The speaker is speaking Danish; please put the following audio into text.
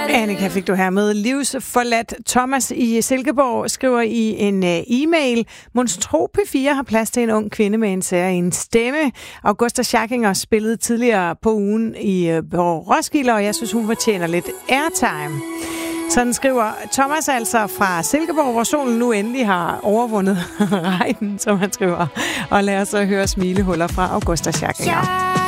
Annika fik du her med. Livsforladt Thomas i Silkeborg skriver i en e-mail: Monstro P4 har plads til en ung kvinde med en særlig stemme. Augusta Schackinger spillede tidligere på ugen på Roskilde, og jeg synes, hun fortjener lidt airtime. Sådan skriver Thomas altså fra Silkeborg, hvor solen nu endelig har overvundet regnen, som han skriver. Og lad os så høre smilehuller fra Augusta Schackinger.